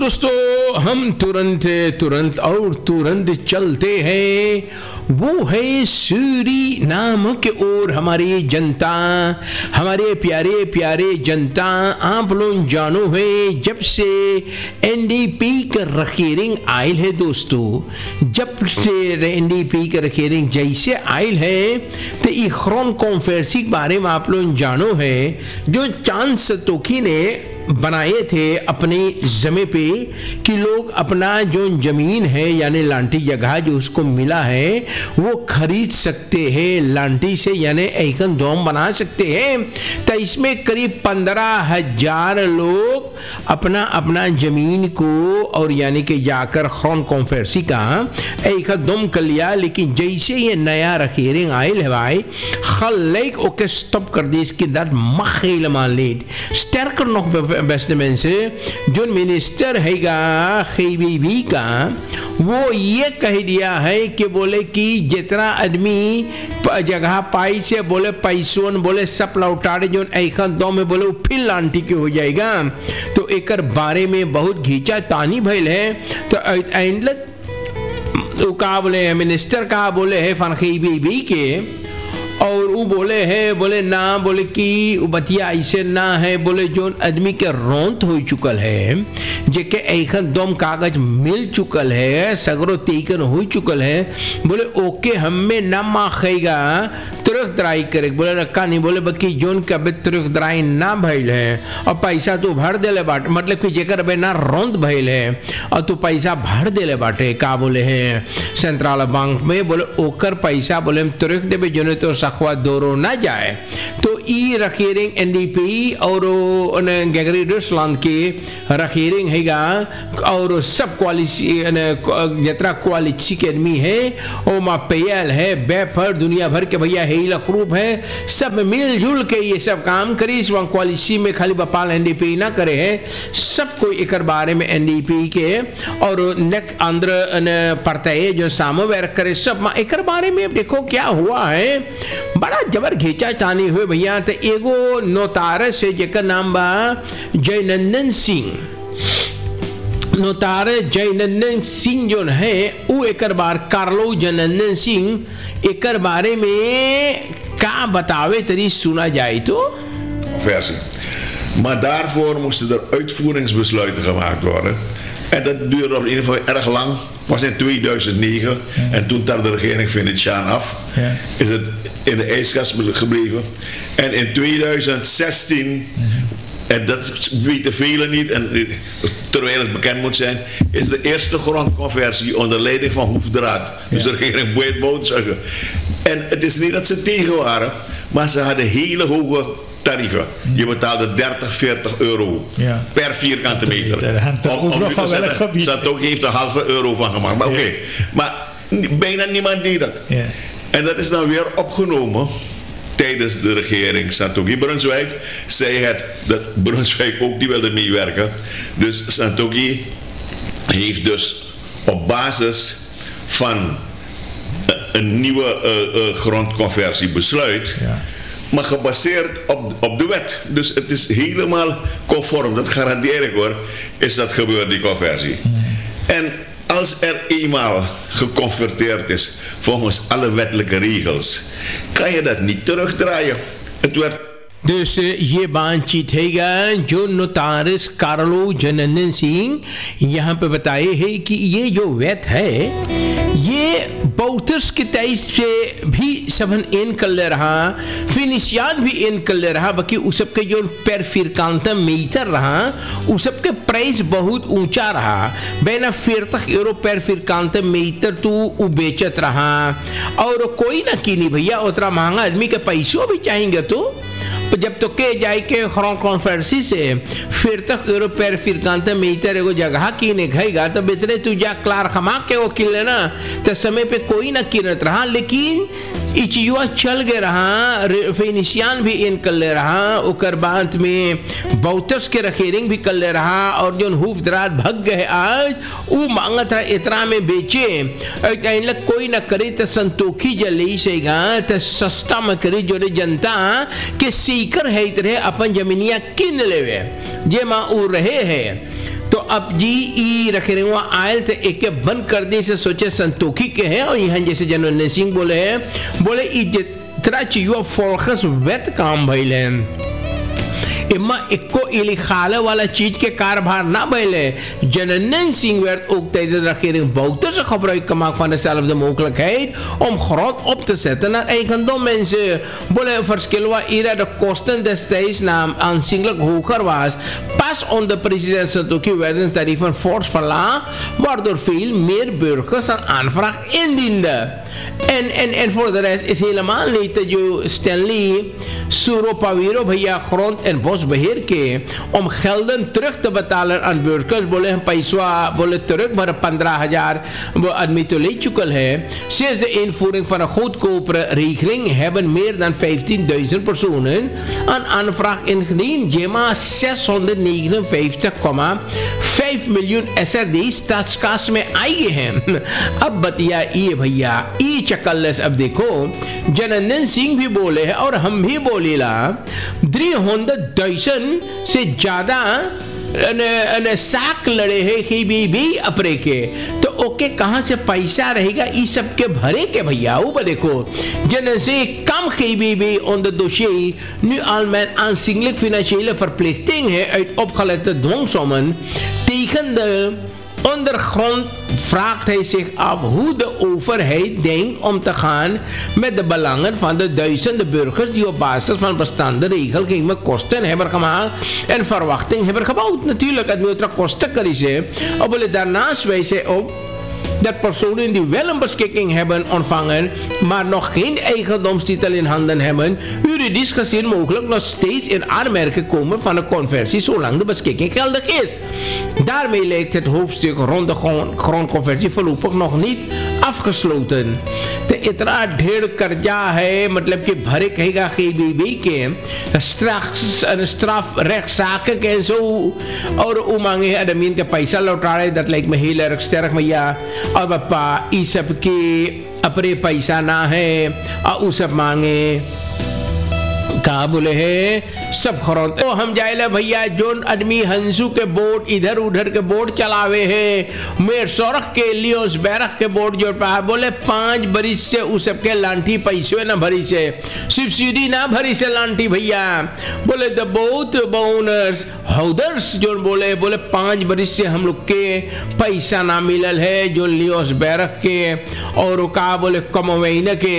दोस्तों हम तुरंत और तुरंत चलते हैं, वो है सूरी नाम के ओर। हमारी जनता, हमारे प्यारे प्यारे जनता, आप लोग जानो है जब से एनडीपी का रखेरिंग आयल है दोस्तों, जब से एनडीपी का रखेरिंग जैसे आयल है तो इखरोन कॉन्फ्रेंस के बारे में आप लोग जानो है, जो चांद सतोखी ने बनाए थे अपने जमे पे कि लोग अपना जो जमीन है यानी लांटी जगह जो उसको मिला है वो खरीद सकते हैं लांटी से, यानी एक दोम बना सकते हैं। तो इसमें करीब 15,000 लोग अपना अपना जमीन को और यानी कि जाकर खौन कॉन्फ्रेंसी का एक दोम कर लिया। लेकिन जैसे ये नया रखेरिंग आयल है भाई, खलेक ओके स्टॉप कर दी इसकी दर्द मखेल मान लीड स्टर्कर नोक बेस्टमेंट से जो मिनिस्टर हैगा खीबीबी का, वो ये कह दिया है कि बोले कि जितना आदमी जगह पाई से बोले पैसों बोले सब लौटाड़े जो एक दो में बोले फिर लांटी के हो जाएगा। तो एक बारे में बहुत घींचा तानी भइल है। तो का बोले मिनिस्टर का बोले है फनखीबीबी के, और वो बोले है बोले ना बोले कि बतिया ऐसे ना है, बोले जो आदमी के रौंत हो चुकल है, जेके एक दम कागज मिल चुकल है, सगरो तेकन हो चुकल है, बोले ओके हमें ना माखेगा तुरक दराई करे, बोले रखा नहीं, बोले बाकी जोन कभी तुरक दराई ना भइल है और पैसा तो भर देले बाट, मतलब कि जेकर बे ना रौंत भइल है और तू पैसा भर देले बाटे का बोले है सेंट्रल बैंक में, बोले ओकर पैसा बोले तुरक देवे जोने तो सखवा दोरो ना जाए। तो ई रखेरिंग एनडीपी और गैगरी रुसलान के रखेरिंग हैगा और सब क्वालिटी जितना क्वालिटी के आदमी है ओ मा पेयल है बेफर दुनिया भर के भैया है लखरूब है, सब मिलजुल के ये सब काम करी। इस वहाँ क्वालिटी में खाली बपाल एनडीपी ना करे है, सबको एक बारे में एनडीपी के और नेक आंध्र पड़ता है जो सामवेर करे सब एक बारे में। देखो क्या हुआ है, बड़ा जबर घींचा तानी हुए भैया। तो एगो नोतारस से जेकर नाम बा जयनंदन सिंह, नोतार जयनंदन सिंह जो है वो एक बार कार्लो जयनंदन सिंह एक बारे में का बतावे तरी सुना जाए तो versie. Maar daarvoor moesten er uitvoeringsbesluiten gemaakt worden. En dat duurde op in ieder geval erg lang. Was in 2009 en toen trad de regering Venetiaan af. Is het in de ijskast gebleven. En in 2016, en dat weten velen niet, en terwijl het bekend moet zijn, is de eerste grondconversie onder leiding van Hoefdraad. Dus de regering Boeit. En het is niet dat ze tegen waren, maar ze hadden hele hoge tarieven. Je betaalde 30, 40 euro per vierkante meter. Santoki heeft €0,5 van gemaakt. Maar oké. Maar bijna niemand deed dat. En dat is dan weer opgenomen tijdens de regering Santoki. Brunswijk zei het dat Brunswijk ook die wilde meewerken. Dus Santoki heeft dus op basis van een nieuwe grondconversie besluit. Maar gebaseerd op de wet. Dus het is helemaal conform. Dat garandeer ik hoor. Is dat gebeurd, die conversie. En als er eenmaal geconverteerd is volgens alle wettelijke regels, kan je dat niet terugdraaien. Het werd dus ये बातचीत हैगा जो नोतारिस कार्लो जयनंदन सिंह यहाँ पे बताए है कि ये जो वेत है ये बौद्धस के तेईस से भी सबन इन कर ले रहा, फिनिशियान भी इन कर ले रहा, बाकी उस सबके जो पर फिरकांता मीटर रहा उस सबके प्राइस बहुत ऊंचा रहा, बेना 40 euro पर फिरकांता मीटर तू उ बेचत रहा। और कोई ना की नहीं भैया उतना महंगा आदमी के पैसों भी चाहेंगे तो जब तो के जाए के कॉन्फ्रेंसी से फिर तक euro पर फिरकांता मीटर एगो जगह की ने खाएगा तो बेचने तू जा क्लार खमा के वो किले ना तो समय पे कोई ना किरत रहा। लेकिन इचुआ चल गए रहा, फिनिशियान भी इन कर ले रहा, उकर बाद में बौतस के रखेरिंग भी कर ले रहा, और जो हुफदरात भग गए आज वो मांगत रहा इतना में बेचे कोई ना करे तो संतोखी जली सेगा तो सस्ता में करे जो जनता के सीकर है इतरे अपन जमीनिया किन लेवे जे माँ उ रहे है। तो अब जी ई रखे रहे वहाँ आयल थे एक बंद कर दी से सोचे संतोखी के हैं और यहाँ जैसे जनरल सिंह बोले हैं बोले इतना चाहिए फोकस वेत काम भइल है इमा इक्को इलिखाले वाला चीज के कारभार ना भइले जनरल Singh werd ook tijdens de regering Bouterse gebruik gemaakt van dezelfde mogelijkheid om grond op te zetten naar eigendom. Mensen willen verschil waar eerder de kosten destijds aanzienlijk hoger was. Pas onder president Santokhi werden tarieven fors verlaagd, waardoor veel meer burgers een aanvraag indienden. En voor de rest is helemaal niet dat je Stanley Suropaviro भैया grond en bosbeheer के om gelden terug te betalen aan burgers बोले हम पैसा बोले terug maar 15,000 वो आदमी तो ले चुकल है. Sinds de invoering van een goedkopere regeling hebben meer dan 15.000 personen een aanvraag ingediend, jema 659,5 miljoen SRD staatskas में आई हैं. अब बतिया ये भैया ये चकल्लस. अब देखो जनरल सिंह भी बोले हैं और हम भी बोलेला 300,000 से ज्यादा साक लड़े हैं भी अपरे के तो ओके कहां से पैसा रहेगा इस सब के भरे के भैया. ऊपर देखो जनरल से कम भी on de dossier nu al met aanzienlijk financiële verplichtingen uit opgelegde dwangsommen tegen de ondergrond vraagt hij zich af hoe de overheid denkt om te gaan met de belangen van de duizenden burgers die op basis van bestaande regelgeving kosten hebben gemaakt en verwachting hebben gebouwd. Natuurlijk, het moet er kosten krijgen. Daarnaast wijst hij op dat personen die wel een beschikking hebben ontvangen, maar nog geen eigendomstitel in handen hebben, juridisch gezien mogelijk nog steeds in aanmerking komen van de conversie zolang de beschikking geldig is. Daarmee lijkt het hoofdstuk rond de grondconversie voorlopig nog niet afgesloten. तो इतना ढेर कर्जा है मतलब कि भरे कहेगा के straf rechtszaken en zo और वो मांगे अदमीन के पैसा लौटा रहे dat lijkt me heel erg sterk maar ja और बापा ये सब के अपने पैसा ना है और वो सब मांगे कहा बोले है सब खरों तो हम जाए भैया जोन आदमी हंसू के बोट इधर उधर के बोट चलावे है मेर सोरख के लियोस बैरख के बोट जोड़ पा बोले 5 बरिस से उस सबके लांठी पैसे ना भरी से सब्सिडी ना भरी से लांठी भैया बोले द बोट ओनर्स होल्डर्स जो बोले 5 बरिस से हम लोग के पैसा ना मिलल है जो लियोस बैरख के और कहा बोले कमवैन के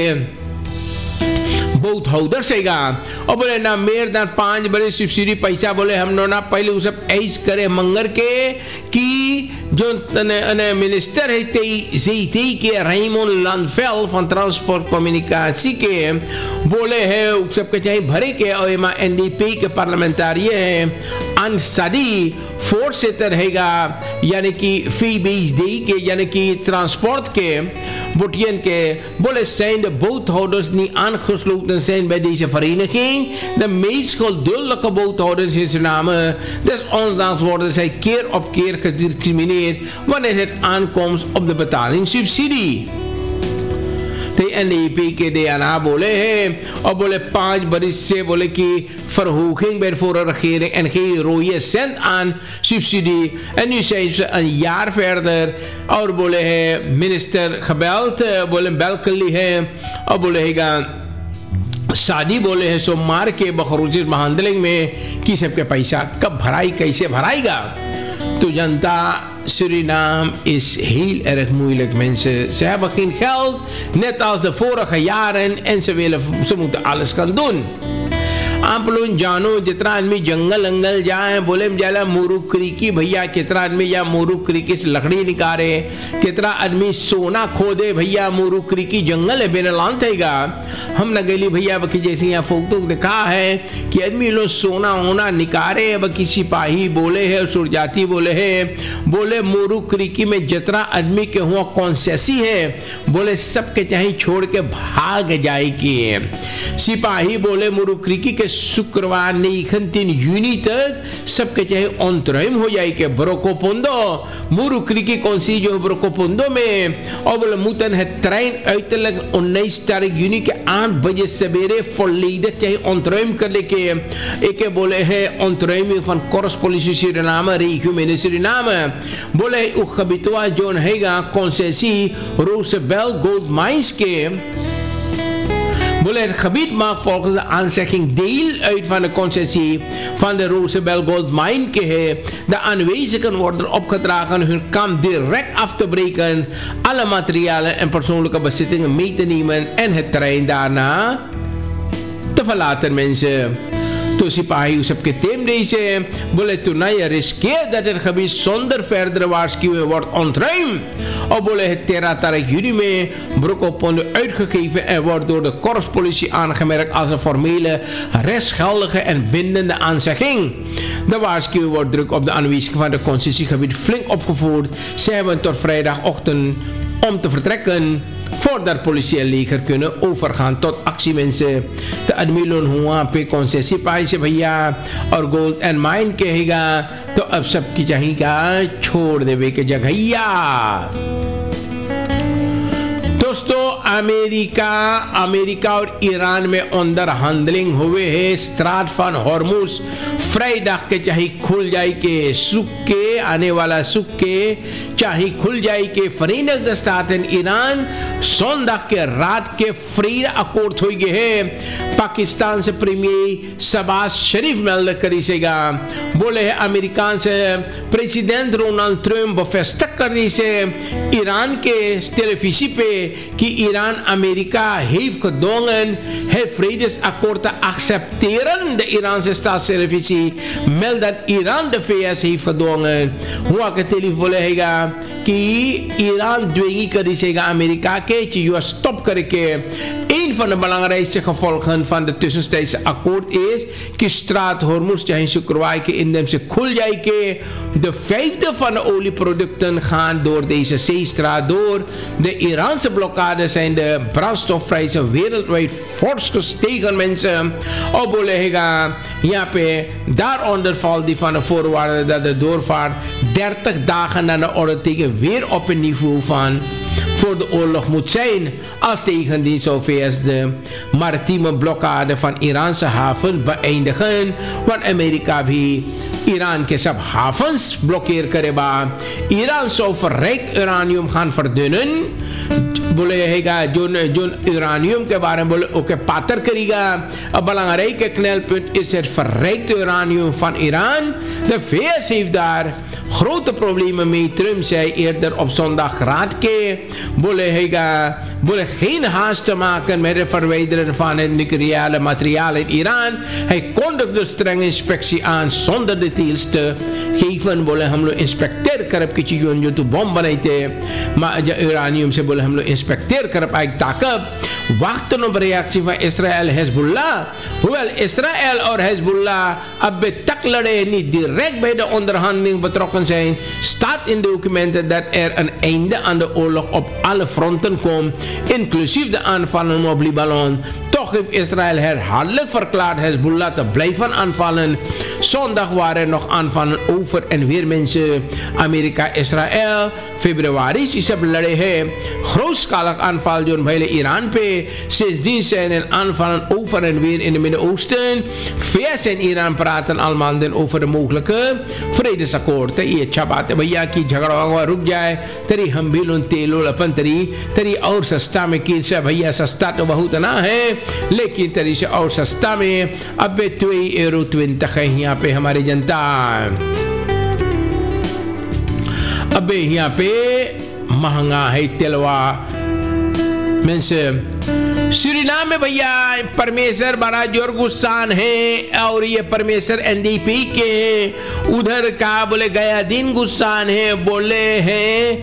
बहुत होल्डर सेगा और बोले ना मेर दान 5 बड़े सब्सिडी पैसा बोले हम ना पहले उस सब ऐस करे मंगर के कि जो मिनिस्टर है ते के राइमोन लानफेल van transport communicatie के बोले है उस सब के चाहिए भरे के और एमा NDP के पार्लियामेंटारिय है अनसदी voorzitter रहेगा यानी कि फीबीज डी के यानी कि ट्रांसपोर्ट के Boetien ke bolle zijn de boothouders niet aangesloten zijn bij deze vereniging. De meest geduldige boothouders in Suriname. Desondanks worden zij keer op keer gediscrimineerd wanneer het aankomt op de betalingssubsidie. De NDP के DNA बोले हैं और बोले 5 बरिस से बोले कि verhoging bij de vorige regering en geen rode cent aan subsidie. En nu zijn ze een jaar verder और बोले हैं minister gebeld बोले belkeli है और बोले हैं शादी बोले हैं सोमवार के बखरूज महांदलिंग में कि सबके पैसा कब भराई कैसे भराएगा. तो जनता Suriname is heel erg moeilijk, mensen. Ze hebben geen geld, net als de vorige jaren, en ze moeten alles gaan doen. आप लोग जानो जितना आदमी जंगल अंगल जाए बोले जाला मोरू क्रीकी भैया कितना आदमी या मोरू क्रीकी से लकड़ी निकाले कितना आदमी सोना खोदे भैया मोरू क्रीकी जंगल है बेनलान थेगा हम न गली भैया बाकी जैसे यहाँ फोटो दिखा है कि आदमी लोग सोना होना निकाले बाकी सिपाही बोले है सुरजाती बोले है बोले मोरू क्रीकी में जितना आदमी के हुआ कॉन्सेसी है बोले सबके चाहे छोड़ के भाग जाए कि सिपाही बोले मोरू क्रीकी के शुक्रवार 19 juni तक सबके चाहे अंतरिम हो जाए के Brokopondo Murukriki Consiglio Brokopondo में और बोले मुतन है trein uiterlijk 19 juni के 8 बजे सवेरे volledig चाहे अंतरिम कर लेके एक बोले है अंतरिम van Korrespolisie Suriname regio in Suriname बोले उ खबितवा जोन हैगा concessie Roosevelt Gold Mines के bolle het gebied maakt volgens de aanzegging deel uit van de concessie van de Roosevelt Gold Mine. De aanwezigen worden opgedragen hun kamp direct af te breken, alle materialen en persoonlijke bezittingen mee te nemen en het terrein daarna te verlaten, mensen. Sipahi usap ke team deze bolle toernooien riskeert dat het gebied zonder verdere waarschuwing wordt ontruimd. Of bolle het territorium juni mee Brokopondo uitgegeven en wordt door de korpspolitie aangemerkt als een formele, rechtsgeldige en bindende aanzegging. De waarschuwing wordt druk op de aanwijzing van de concessiegebied flink opgevoerd. Ze hebben tot vrijdagochtend om te vertrekken voordat politie en leger kunnen overgaan tot actie, mensen. De admilon हुआ पे concessie पाई से भैया और gold and mine कहेगा तो अब सबकी चाहिएगा छोड़ देवे के जगहिया. दोस्तों अमेरिका और ईरान में अंदर हैंडलिंग हुए है स्ट्राट फन हॉर्मुज फ्राइडे के चाहे खुल जाए के सुख के आने वाला सुख के चाहे खुल जाए के Verenigde Staten ईरान zondag के रात के फ्री अकोर्ड हो गए हैं. पाकिस्तान से प्रीमियर शहबाज शरीफ मेल्ड करीसेगा बोले है अमेरिका से प्रेसिडेंट डोनाल्ड ट्रम्प bevestigd कर दी से ईरान के televisie पे कि Iran America heeft gedwongen het vredesakkoord te accepteren. De Iraanse staatstelevisie meldt dat Iran de VS heeft gedwongen. Hoe ik het telefoon कि ईरान dwingi करेगा अमेरिका के जो stop करके. Een van de belangrijkste gevolgen van de tussentijdse akkoord is कि straat Hormuz चाहे शुक्रवार के इंधन से खुल जाएगी. De vijfde van de olieproducten gaan door deze zeestraat door. De Iraanse blokkade zijn de brandstofprijzen wereldwijd fors gestegen, mensen. Obolega, jape, daaronder valt die van de voorwaarde dat de doorvaart 30 dagen na de orde tegen weer op een niveau van voor de oorlog moet zijn. Als tegendien zou VS de maritieme blokkade van Iraanse haven beëindigen, want Amerika भी ईरान के सब havens blokkeer करेगा. Iran zou verrijkt uranium gaan verdunnen. बोले हैगा जो uranium के बारे में बोले ओके पातर करेगा. अब belangrijke knelpunt is het verrijkte uranium van Iran. De VS heeft daar grote problemen mee. Trump zei eerder op zondag raad ke बोले हैगा बोले geen haast te maken met het verwijderen van het nucleaire materiaal in Iran. Hij kondigde strenge inspectie aan zonder details te geven. बोले हम लोग इंस्पेक्टर करब की चीजों जो तो बम बनाते maar uranium से बोले हम लोग इंस्पेक्टर करब आइक ताकब wachten op reactie van Israël Hezbollah. Hoewel Israël en Hezbollah अब तक लड़े niet direct bij de onderhandeling betrokken zijn, staat in documenten dat er een einde aan de oorlog op alle fronten komt, inclusief de aanvallen op Libanon. Toch heeft Israël herhaaldelijk verklaard Hezbollah te blijven aanvallen. Zondag waren er nog aanvallen over en weer, mensen. Amerika, Israël, februari is het lade hai. Grootschalig aanval door hele Iran pe. Sindsdien zijn er aanvallen over en weer in het Midden-Oosten. VS en Iran praten al maanden over de mogelijke vredesakkoord. ये छापाते भैया की झगड़ा हुआ रुक जाए तेरी हम भी लोन तेलो लपन तेरी और सस्ता में की से भैया सस्ता तो बहुत ना है लेकिन तेरी से और सस्ता में अब तुई एरो ट्विन तक यहाँ पे हमारी जनता अब यहाँ पे महंगा है तेलवा mensen सूरीनाम में भैया परमेश्वर बड़ा जोर गुस्सान है और ये परमेश्वर एनडीपी के हैं. उधर का बोले गया दिन गुस्सान है. बोले हैं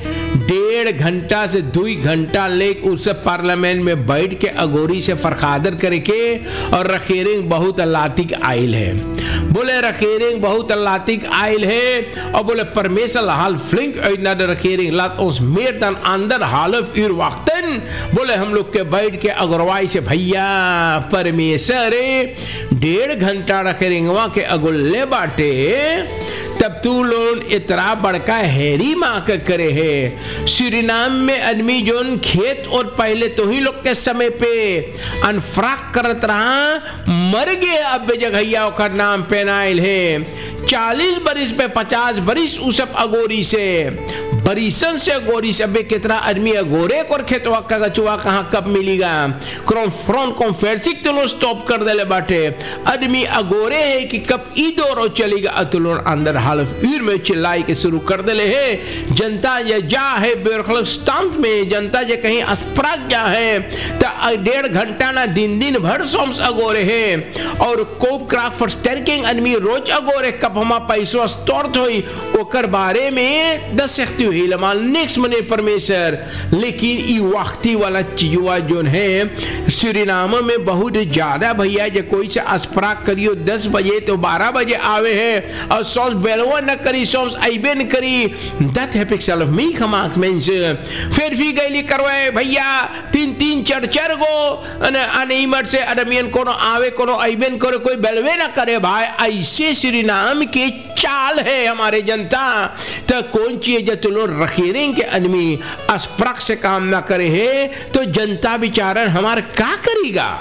1.5 घंटा से 2 घंटा लेक उस पार्लियामेंट में बैठ के अगोरी से फरखादर करके और रखेरिंग बहुत लातिक आयल है। बोले रखेरिंग बहुत लातिक आयल है और बोले परमेश्वर हाल फ्लिंक रखेरिंग लात उस मेरदान अंदर हालफ इर वक्तन बोले हम लोग के बैठ के अगरवाई से भैया परमेश्वर 1.5 घंटा रखेरिंगवा के अगुल्ले बाटे तब तू लोग इतना बड़का हैरी माँ का करे है। सूरीनाम में आदमी जोन खेत और पहले तो ही लोग के समय पे अनफ्राक करत रहा मर गए अब जगहिया का नाम पेनाइल है 40 बरिस पे 50 बरिस उसब अगोरी से बरिसन से अगोरी से अबे कितना आदमी अगोरे और खेतवा का गचुआ कहाँ कब मिलेगा फ्रॉन कॉन्फेंसिक तो स्टॉप कर देले बाटे आदमी अगोरे है कि कब ई दौर चलेगा अतुलों अंदर हालफ ईर में चिल्लाई के शुरू कर देले है। जनता ये जा है बेरखलस्तान में जनता ये कहीं अस्पराग जा है तो 1.5 घंटा ना दिन भर सोम्स अगोरे है और कोप क्राक फॉर स्टर्किंग आदमी रोज अगोरे कब हमा पैसो स्टोर होई ओकर बारे में 10 सकती हुई लमाल नेक्स्ट मने परमेश्वर लेकिन ई वक्ती वाला चीजुआ जोन है सूरीनाम में बहुत ज्यादा भैया जे कोई से अस्पराग करियो 10 बजे तो 12 बजे आवे है और सोच बेलवा न करी सोच आइबे न करी दैट हैपिक्सल ऑफ मी खमाक मेंस फिर भी गईली करवाए भैया 3 4 गो अने इमर से आदमियन कोनो आवे कोनो आइबे न करे कोई बेलवे न करे भाई ऐसे सूरीनाम के चाल है हमारे जनता तो कौन चीज जो तुलो रखेरें के आदमी अस्पराग से काम ना करे है तो जनता बेचारा हमारा क्या करेगा।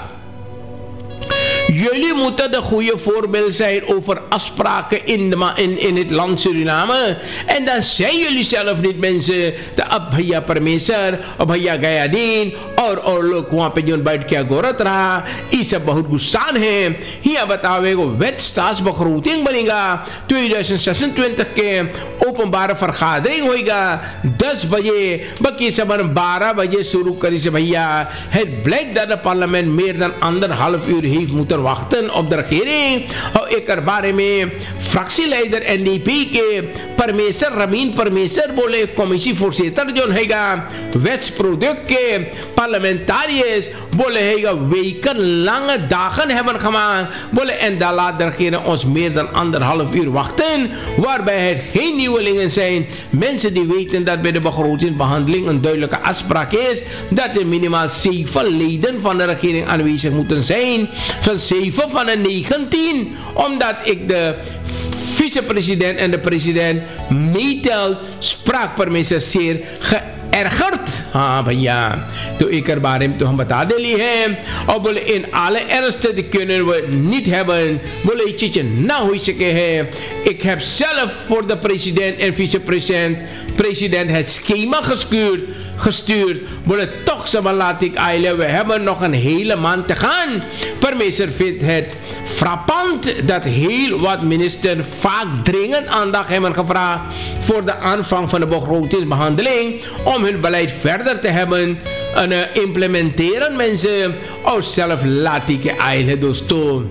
Jullie moeten de goede voorbeeld zijn over afspraken in het land Suriname. En dan zijn jullie zelf niet mensen. De Abhaya Parmeser, Abhaya Gayadin, और लोग वहाँ पे जो बैठ के गोरत रहा ये सब बहुत गुस्सान है। यहाँ बतावे को वेट स्टास बखरूटिंग बनेगा 2026 के ओपनबार फरखादरिंग होएगा 10 बजे बाकी सबन 12 बजे शुरू करी से भैया है ब्लैक दैट पार्लियामेंट मेर दन अंदर हालफ यूर हीफ मुतर वक्तन ऑफ द रखेरिंग और एक बारे में फ्रैक्सी लीडर एनडीपी के परमेश्वर रमीन परमेश्वर बोले कमिशी फोर्सेटर जो हैगा वेस्ट प्रोडक्ट के पार्लियामेंटारियस बोले हैगा वेकन लंग दाखन है खमा बोले en daar laat dergene ons meer dan 1,5 uur wachten waarbij er geen nieuwelingen zijn mensen die weten dat bij de begrotingsbehandeling een duidelijke afspraak is dat er minimaal 7 leden van de regering aanwezig moeten zijn van 7 van de 19 omdat ik de vicepresident en de president meetel spraakpermissie zeer geërgerd हाँ भैया तो एक बारे में तो हम बता देली है और बोले इन आले ernst die kunnen we niet hebben बोले ये चीज़ ना हो सके है ik heb zelf voor de president en vicepresident het schema gestuurd बोले toch ze laat ik eilen we hebben nog een hele maand te gaan Permeester vindt het frappant dat heel wat ministers vaak dringend aandacht hebben gevraagd voor de aanvang van de begrotingsbehandeling om hun beleid verder te hebben en implementeren mensen और zelf लाती के आयल है दोस्तों।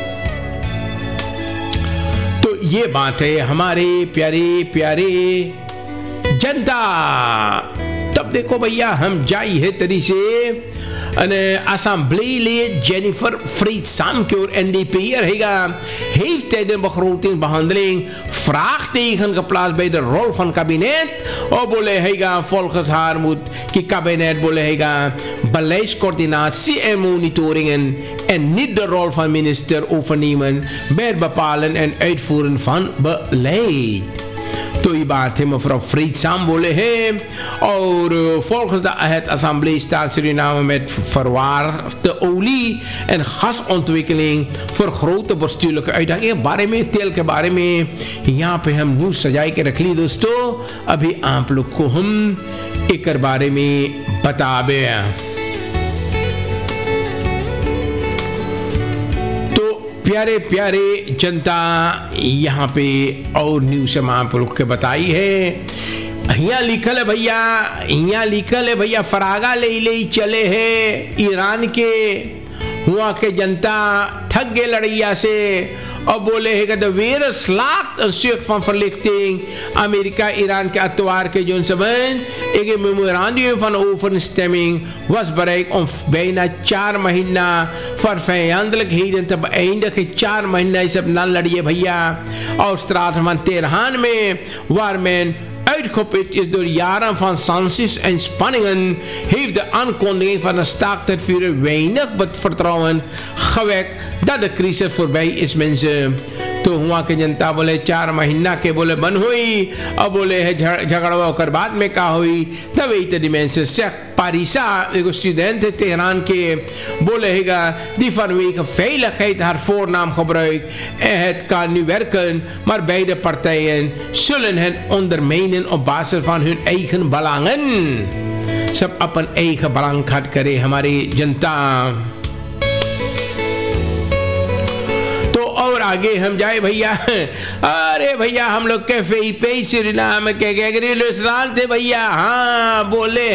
तो ये बात है हमारे प्यारे प्यारे जनता। तब देखो भैया हम जाई है तरी से assembleelid Jennifer Friedsam NDP'er heeft tijdens de begrotingsbehandeling vraagteken geplaatst bij de rol van kabinet. Volgens haar moet het kabinet beleidscoördinatie en monitoringen en niet de rol van minister overnemen bij het bepalen en uitvoeren van beleid. तो ये बात है मफरा फ्रीडसाम बोले हैं और volgens het assemblee staat Suriname met verwaarde olie en gasontwikkeling voor grote bestuurlijke uitdagingen बारे में तेल के बारे में यहाँ पे हम न्यूज़ सजाई के रख ली दोस्तों। अभी आप लोग को हम एक बारे में बतावे प्यारे प्यारे जनता यहाँ पे और न्यूज़ में आप लोग के बताई है। यहाँ लिखल है भैया फरागा ले चले है ईरान के हुआ के जनता ठग गए लड़ैया से और बोले है de wereld slaakt een zucht van verlichting. Amerika, Iran के अतवार के जोन सबन एक memorandum van overeenstemming was bereikt om bijna 4 महीना voor vijandelijkheden te beëindigen. 4 महीना is op nan ladiye भैया और straten van Teheran में waar men uitgeput is door jaren van sancties en spanningen, heeft de aankondiging van een staakt het vuren weinig vertrouwen gewekt dat de crisis voorbij is, mensen. तो हुआ कि जनता बोले 4 महीना के बोले बंद हुई अब बोले है झगड़ा होकर बाद में क्या हुई तब इतनी में से शेख पारिसा एक स्टूडेंट है तेहरान के बोले हैगा die vanwege veiligheid haar voornaam gebruikt het kan nu werken maar beide partijen zullen hen ondermijnen op basis van hun eigen belangen सब अपन eigen belang घट करे हमारी जनता और आगे हम जाए भैया अरे भैया हम लोग के पे सुरीनाम के गृहस्थान थे भैया हाँ बोले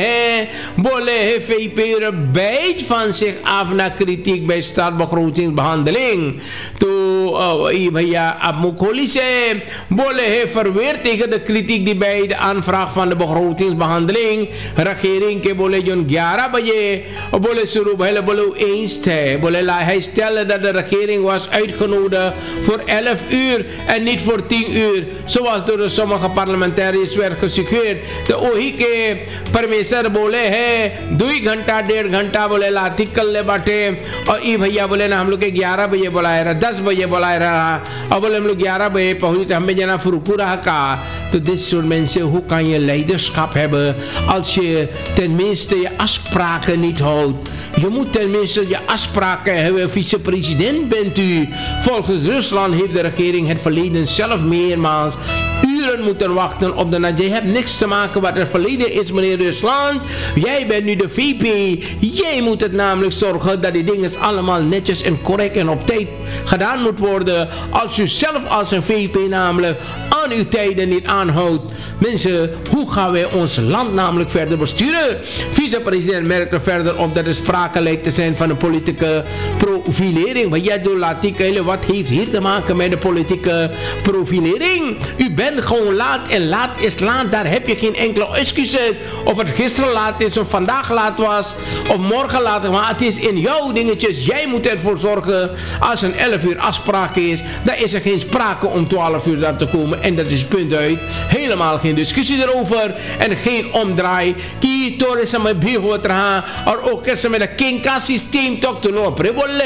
हैं पे beige van zich af naar kritiek bij staatsbegrotingsbehandeling तो ये भैया अब मुखोली से बोले हैं verweer tegen de kritiek die bij de aanvraag van de begrotingsbehandeling regering के बोले जो 11 बजे बोले शुरू भले बोले eens थे बोले hij stelde dat de regering was uitgenodigd voor 11 uur en niet voor 10 uur, zoals door sommige parlementariërs werd gesuggereerd. De OHI के परमेश्वर बोले हैं 2 घंटा 1.5 घंटा बोले लाती कल ले बाटे और ये भैया बोले ना हम लोग के 11 बजे बुलाया रहा 10 बजे बुलाया रहा और बोले हम लोग 11 बजे पहुंचे तो हमें जना vroeger का तो dit soort mensen, hoe kan je leiderschap hebben als je tenminste je afspraken niet houdt? Je moet tenminste je afspraken hebben. Vicepresident bent u. Volgens Rusland heeft de regering het verleden zelf meermaals uren moeten wachten op de nacht. Je hebt niks te maken wat het verleden is, meneer Rusland. Jij bent nu de VP. Jij moet het namelijk zorgen dat die dingen allemaal netjes en correct en op tijd gedaan moet worden. Als u zelf als een VP namelijk aan uw tijden niet aanhoudt. Mensen, hoe gaan wij ons land namelijk verder besturen? Vicepresident merkte verder op dat er sprake lijkt te zijn van een politieke profilering. Maar jij doet laat ik wat heeft hier te maken met de politieke profilering? U bent gewoon laat en laat is laat. Daar heb je geen enkele excuses. Of het gisteren laat is of vandaag laat was of morgen laat. Maar het is in jouw dingetjes. Jij moet ervoor zorgen als een 11 uur afspraak is. Dan is er geen sprake om 12 uur daar te komen. En dat is punt uit. Helemaal geen discussie erover. En geen omdraai. Ki tore sa me bihot raha. Or ook er met een kinka systeem toch te lopen.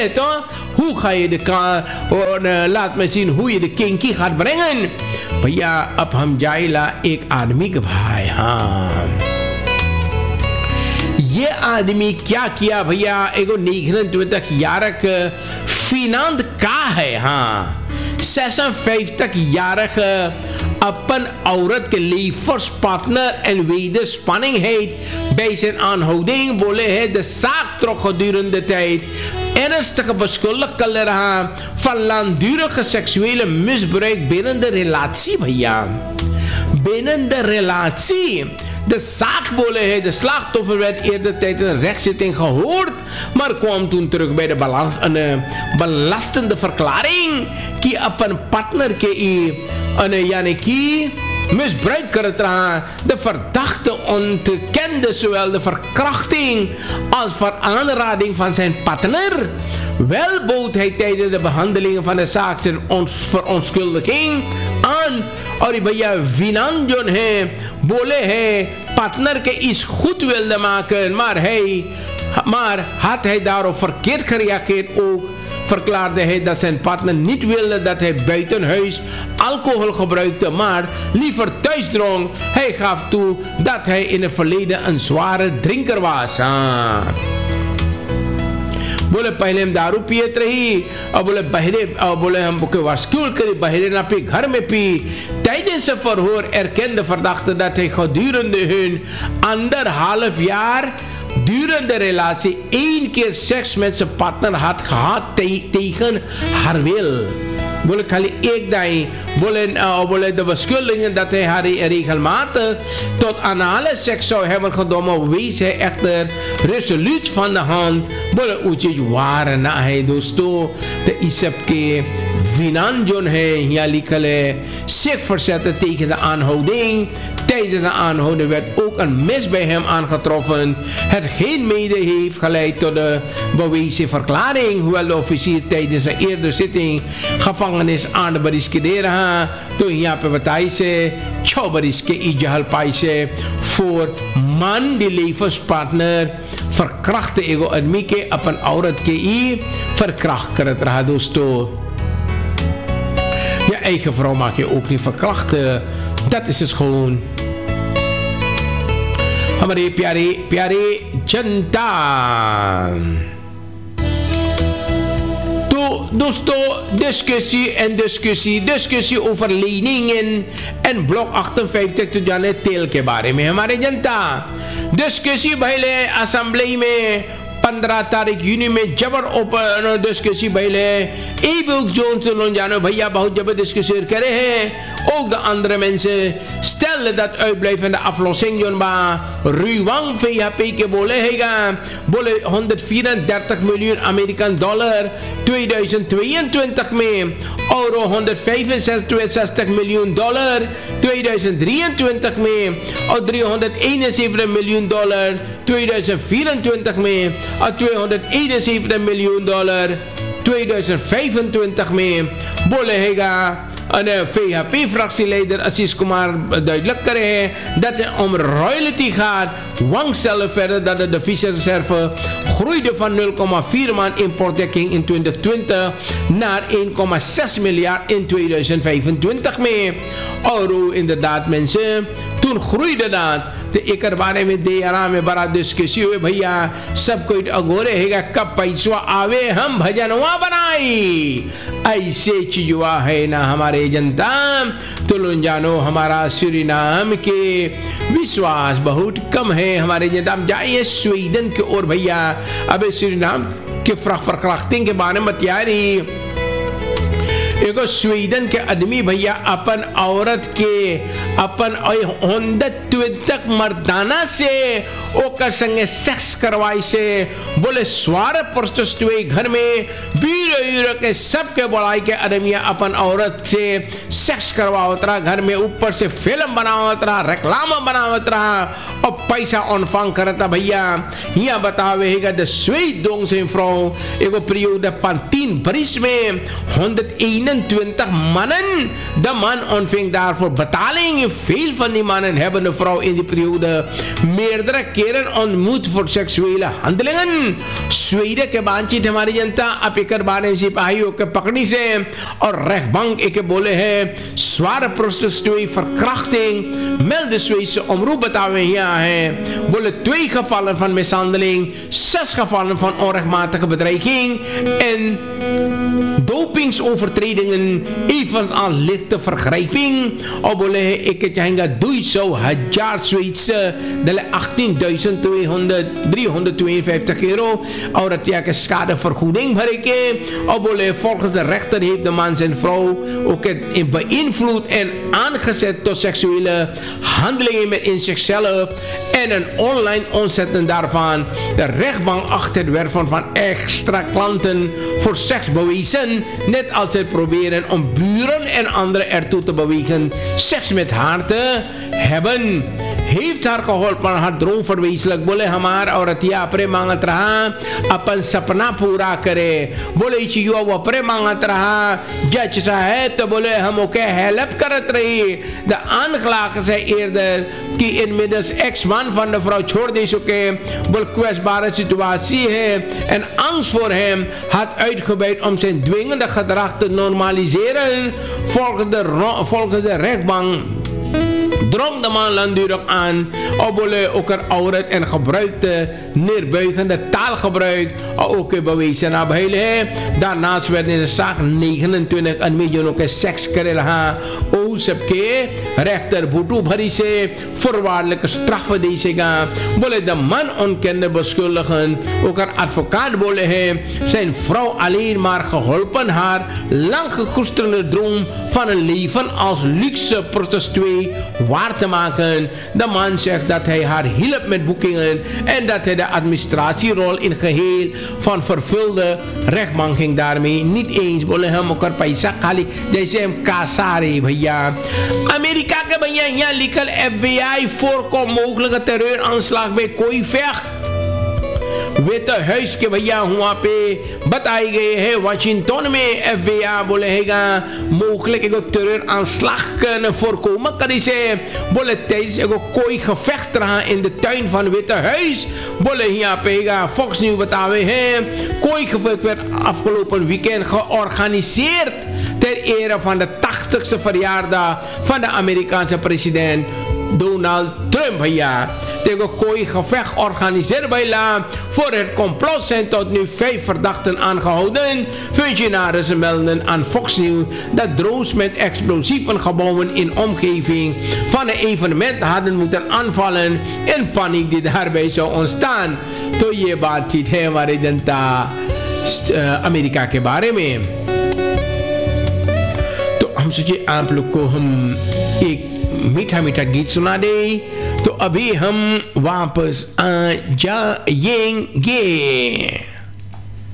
Hoe ga je de laat me zien hoe je de kinky gaat brengen. भैया अब हम जाइला एक आदमी के भाई हाँ ये आदमी क्या किया भैया एगो 29 jarige Finand का है हाँ 56-jarige अपन औरत के levenspartner en wederspanningheid bij zijn aanhouding बोले है de zaak trok gedurende tijd ernstige beschuldigd kan रहा van langdurige seksuele misbruik binnen de relatie भैया binnen de relatie. De zaak बोले है de slachtoffer werd eerder tijdens een rechtszitting gehoord maar kwam toen terug bij de belastende verklaring की अपन partner के यानी कि misbruik करत रहा. De verdachte ontkende zowel de verkrachting als veranrading van zijn partner. Wel bood hij tijdens de behandelingen van de zaak zijn verontschuldiging aan. और भैया विनंजन है बोले है partner के iets goed wilde maken maar had hij daarop verkeerd gereageerd ook. Verklaarde hij dat zijn partner niet wilde dat hij buiten huis alcohol gebruikte, maar liever thuis dronk. Hij gaf toe dat hij in het verleden een zware drinker was. बोले पहले हम दारू पियत रही और बोले हम वास्कुल करी बहरे ना पी घर में P. Tijdens een verhoor erkende verdachte dat hij gedurende hun 1,5 jaar durende relatie 1 keer seks met zijn partner had gehad tegen haar wil. बोले खाली एक दाई बोले de beschuldigingen dat hij haar regelmatig tot anale seks zou hebben genomen wees hij echter resoluut van de hand. बोले उचित वार ना है दोस्तों तो इस सब के Vinanjon he, ja likale, zich verzetten tegen de aanhouding. Tijdens de aanhouding werd ook een mes bij hem aangetroffen. Hetgeen mede heeft geleid tot de bewezen verklaring. Hoewel de officier tijdens een eerdere zitting gevangenis aan de beriskidera. Toen ja pebataise, tjou beriske ijahal paise. Voor man die levenspartner verkrachte ego admike op een aurat ke i verkracht karat raha dosto. Je eigen vrouw mag je ook niet verkrachten. Dat is dus gewoon. Hamare pyare जनता तो दोस्तों discussie over leningen en blok 58 तो जाने तेल के बारे में हमारे जनता discussie पहले असेंबली में 15 तारीख यूनी में जबर ओपन डिस्कसी भइले ए बुक जोन से लोन जानो भैया बहुत जबर डिस्कसी करे हैं ook de andere mensen stellen dat uitblijvende aflossing jonba ruwang VHP bole hega bole 134 miljoen American dollar 2022 mee euro 165 miljoen dollar 2023 mee of 371 miljoen dollar 2024 mee of 271 miljoen dollar 2025 mee bole hega En VHP-fractieleider Assis Kumar duidelijk kreeg dat het om royalty gaat. Wang stelde verder dat de deviezenreserve groeide van 0,4 maand importdekking in 2020 naar 1,6 miljard in 2025 mee. Euro inderdaad mensen. Toen groeide dat. तो एक बारे में दे आराम में बड़ा डिस्कसी हुए भैया सब कोई अगोरे हैगा कब पैसा आवे हम भजनवा बनाई ऐसे चीजवा है ना हमारे जनता तो लोग जानो हमारा सूरीनाम के विश्वास बहुत कम है हमारे जनता जाइए स्वीडन की ओर भैया अबे सूरीनाम के फ्रखफ्रखलाख्तिंग के बारे में तैयारी एगो स्वीडन के आदमी भैया अपन औरत के अपन 120 मर्दाना से ओकर संगे सेक्स करवाई से बोले स्वार प्रस्तुए घर में वीर के सबके बड़ाई के आदमिया अपन औरत से सेक्स करवावत रहा घर में ऊपर से फिल्म बनावत रहा रेक्लाम बनावत रहा और पैसा ऑनफांग करता भैया यहाँ बतावे है द स्वीट दोंग से फ्रो एगो periode van 10 बरिस में 121 mannen de man ontving daarvoor betaling. Veel van die mannen hebben de vrouw in die periode meerdere keren ontmoet voor seksuele handelingen. Zweden के बातचीत हमारी जनता आप एक बारे सिपाहियों के पकड़ी से और rechtbank एक बोले है zware prostitutie verkrachting melde Zweedse omroep betawen hier है बोले 2 gevallen van mishandeling 6 gevallen van onrechtmatige bedreiging en dopingsovertredingen evenals aan lichte vergrijping. Op bolle ik het hangen doe zo हजार Zweedse de 18.352 euro और हत्या के schadevergoeding भरे के op bolle volgens de rechter heeft de man zijn vrouw ook het beïnvloed en aangezet tot seksuele handelingen met in zichzelf en een online omzetten daarvan. De rechtbank achter het werven van extra klanten voor seks bewezen, net als het proberen om buren en anderen ertoe te bewegen seks met haar te hebben. Heeft haar geholpen haar droom verwezenlijk. बोले हमार औरतिया अपने मांगत रहा अपन सपना पूरा करे बोले चीजों वो अपने मांगत रहा जज साहब तो बोले हम ओके हेल्प करत रही द aanklager zei eerder कि inmiddels ex-man van de vrouw छोड़ दे चुके बोल kwetsbare situatie है en angst voor hem had uitgebuit om zijn dwingende gedrag te normaliseren volgens de rechtbank. Drong de man langdurig aan, obole ook er auret en gebruikte neerbuigende taalgebruik, ook bewezen naar beheerlijk. Daarnaast werd in de zaak 29 een miljoen ook seks krijgen. O सबके rechter boetu भरी से voorwaardelijke straf deze gaan. Bolle de man ontkende beschuldigen, ook er advocaat bolle hij zijn vrouw alleen maar geholpen haar lang gekoesterde droom van een leven als luxe prostituee waar waar te maken. De man zegt dat hij haar hielp met boekingen en dat hij de administratierol in geheel van vervulde. Rechtbank ging daarmee niet eens. Boleh hem ook er paisa kali. Deze hem kasari भैया. Amerika के भैया यहाँ लिखल FBI voorkomt mogelijke terreuraanslag bij कोई vecht. Witte Huis के भैया वहाँ पे बताई गई है वाशिंगटन में FBI बोलेगा mogelijk एगो terreuraanslag kunnen voorkomen kan ze बोले tijdens एगो कोई gevecht रहा in de tuin van Witte Huis बोले यहाँ पे Fox News बतावे हैं कोई gevecht werd afgelopen weekend georganiseerd ter ere van de 80ste verjaardag van de Amerikaanse president Donald Trump भैया tegen kooi gevecht georganiseerd bij La. Voor het complot zijn tot nu 5 verdachten aangehouden. Functionarissen melden aan Fox News dat drones met explosieve gebouwen in omgeving van een evenement hadden moeten aanvallen en paniek die daarbij zou ontstaan. तो ये बातचीत है हमारे जनता अमेरिका के बारे में. तो हम सोचे आप लोग को हम एक मीठा मीठा गीत सुना दे. तो अभी हम वापस आ जाएंगे.